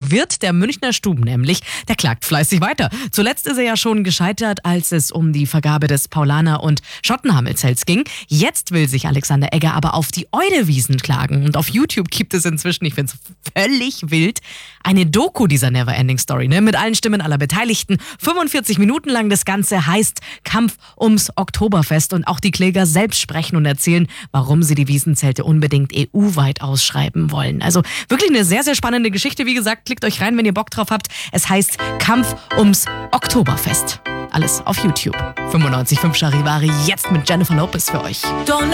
Der Wirt der Münchner Stuben nämlich, der klagt fleißig weiter. Zuletzt ist er ja schon gescheitert, als es um die Vergabe des Paulaner- und Schottenhamelzelts ging. Jetzt will sich Alexander Egger aber auf die Eudewiesen klagen. Und auf YouTube gibt es inzwischen, ich finde es völlig wild, eine Doku dieser Neverending Story, ne? Mit allen Stimmen aller Beteiligten. 45 Minuten lang. Das Ganze heißt Kampf ums Oktoberfest. Und auch die Kläger selbst sprechen und erzählen, warum sie die Wiesenzelte unbedingt EU-weit ausschreiben wollen. Also wirklich eine sehr, sehr spannende Geschichte. Wie gesagt, klickt euch rein, wenn ihr Bock drauf habt. Es heißt Kampf ums Oktoberfest. Alles auf YouTube. 95.5 Charivari, jetzt mit Jennifer Lopez für euch.